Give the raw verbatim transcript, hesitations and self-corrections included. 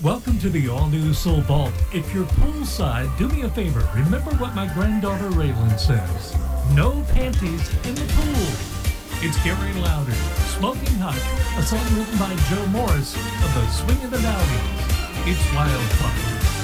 Welcome to the all-new Soul Vault. If you're poolside, do me a favor. Remember what my granddaughter Raylan says. No panties in the pool. It's Gary Louder, Smoking Hot, a song written by Joe Morris of the Swing of the Mountains. It's Wildfire.